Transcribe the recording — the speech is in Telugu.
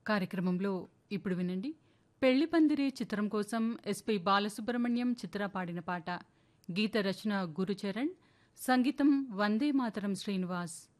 కార్యక్రమంలో ఇప్పుడు వినండి. పెళ్లి పందిరి చిత్రం కోసం ఎస్పి బాలసుబ్రహ్మణ్యం చిత్ర పాడిన పాట. గీత రచన గురుచరణ్, సంగీతం వందే మాతరం శ్రీనివాస్.